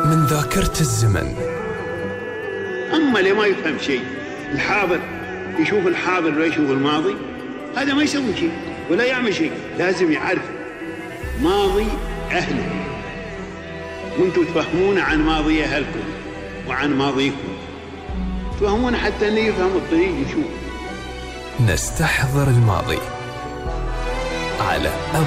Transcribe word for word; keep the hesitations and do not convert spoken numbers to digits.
من ذاكرة الزمن. أما اللي ما يفهم شيء، الحاضر يشوف الحاضر ولا يشوف الماضي، هذا ما يسوي شيء ولا يعمل شيء. لازم يعرف ماضي أهله، وانتم تفهمون عن ماضي أهلكم وعن ماضيكم، تفهمون حتى أنه يفهم الطريق يشوف. نستحضر الماضي على